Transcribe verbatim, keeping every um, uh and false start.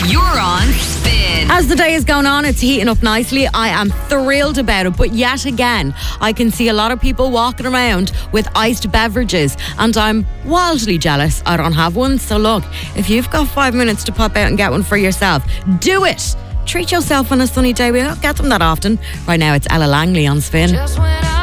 You're on Spin. As the day is going on, it's heating up nicely. I am thrilled about it. But yet again, I can see a lot of people walking around with iced beverages. And I'm wildly jealous I don't have one. So look, if you've got five minutes to pop out and get one for yourself, do it. Treat yourself on a sunny day. We don't get them that often. Right now, it's Ella Langley on Spin.